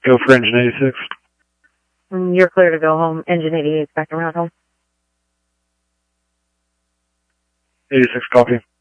Go for engine 86. You're clear to go home. Engine 88 back around home. 86, copy.